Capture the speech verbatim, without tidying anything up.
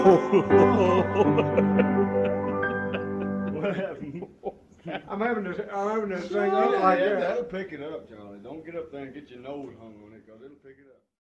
What happened? I'm having to, I'm having to sing up like Yeah, that. that'll pick it up, Charlie. Don't get up there and get your nose hung on it, because it'll pick it up.